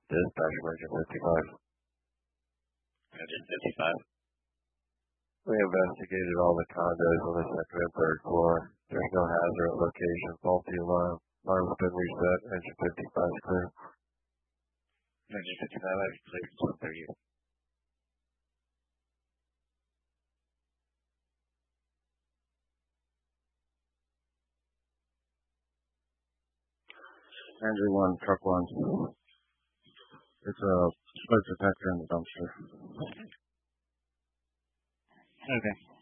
Dispatch Emergent 55. Emergent 55. We investigated all the condos on the second and third floor. There's no hazard at location. Faulty alarm. Alarm's been reset. Engine 55 is clear. Engine 55, I have cleared 130. Andrew 1, truck 1. It's a smoke detector in the dumpster. Okay.